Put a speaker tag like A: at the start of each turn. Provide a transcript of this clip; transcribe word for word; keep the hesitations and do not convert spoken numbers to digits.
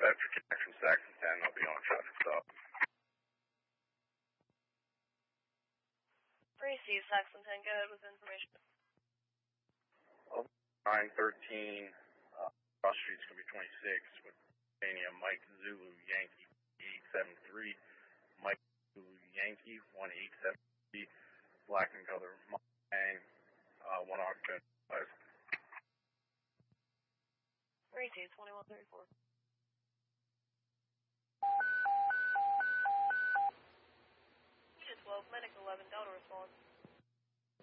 A: for Jackson, Saxon ten, I'll be on a traffic stop.
B: Tracy, Saxon ten, go ahead with information.
A: nine thirteen, uh, cross street's gonna be twenty-six with Mania Mike Zulu Yankee eight seven three, Mike Zulu Yankee one eight seven three, black and color Mustang, uh, one occupant.
B: Tracy, twenty-one thirty-four. twelve, medic eleven, Delta response.